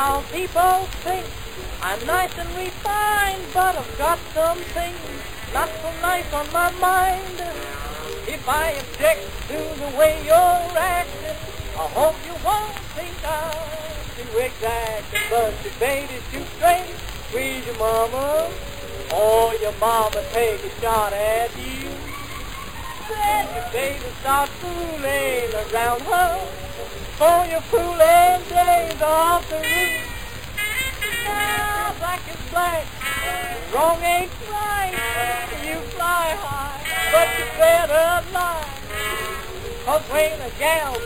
Now people think I'm nice and refined, but I've got some things not so nice on my mind. If I object to the way you're acting, I hope you won't think I'm too exacting. But your baby's too straight, squeeze your mama, or your mama take a shot at you. Then your baby starts fooling around her, for your fooling days off the roof. Now black is black, wrong ain't right. You fly high, but you better lie. 'Cause when a gal